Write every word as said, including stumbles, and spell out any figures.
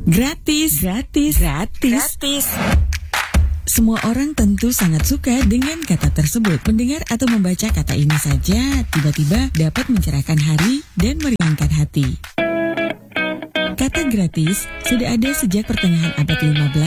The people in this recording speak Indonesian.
Gratis, gratis, gratis, gratis. Semua orang tentu sangat suka dengan kata tersebut. Mendengar atau membaca kata ini saja tiba-tiba dapat mencerahkan hari dan meringankan hati. Kata gratis sudah ada sejak pertengahan abad lima belas